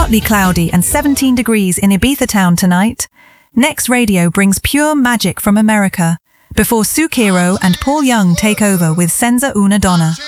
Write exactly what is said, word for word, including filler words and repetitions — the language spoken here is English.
partly cloudy and seventeen degrees in Ibiza town tonight. Next Radio brings pure magic from America, before Sukiro and Paul Young take over with Senza Una Donna.